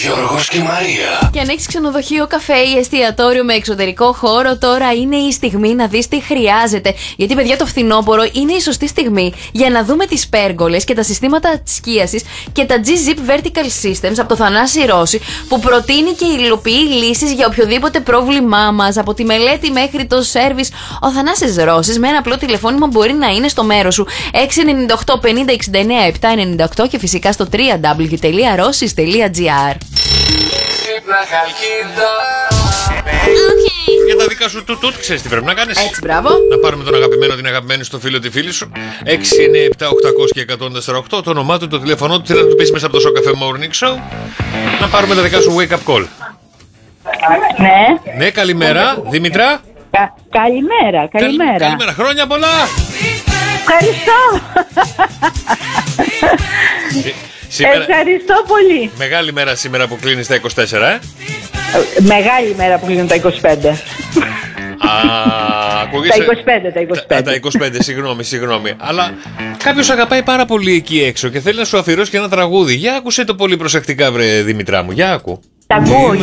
Γιώργος και Μαρία. Και αν έχεις ξενοδοχείο, καφέ ή εστιατόριο με εξωτερικό χώρο, τώρα είναι η στιγμή να δεις τι χρειάζεται. Γιατί, παιδιά, το φθινόπωρο είναι η σωστή στιγμή για να δούμε τις πέργολες και τα συστήματα σκίασης και τα G-Zip Vertical Systems από το Θανάση Ρώση, που προτείνει και υλοποιεί λύσεις για οποιοδήποτε πρόβλημά μας. Από τη μελέτη μέχρι το σέρβις, ο Θανάσης Ρώσης με ένα απλό τηλεφώνημα μπορεί να είναι στο μέρος σου. 698 50 69 798 και φυσικά στο www.rossis.gr. Για τα δικά σου τουτ, ξέρεις τι πρέπει να κάνεις. Έτσι, μπράβο. Να πάρουμε τον αγαπημένο, την αγαπημένη στο φίλο, τη φίλη σου. 697 800 και 148. Το όνομά του, το τηλέφωνό του, θέλει να του πεις μέσα από το Σοκαφέ Morning Show. Να πάρουμε τα δικά σου wake up call. Ναι. Ναι, καλημέρα, Δήμητρα. Καλημέρα. Καλημέρα, χρόνια πολλά. Ευχαριστώ. Ευχαριστώ πολύ. Μεγάλη μέρα σήμερα που κλείνεις τα 24, Μεγάλη μέρα που κλείνουν τα 25. Τα 25, συγγνώμη. Αλλά κάποιος αγαπάει πάρα πολύ εκεί έξω και θέλει να σου αφιερώσει και ένα τραγούδι. Για άκουσε το πολύ προσεκτικά, βρε Δημητρά μου. Για άκου. Τα ακούω.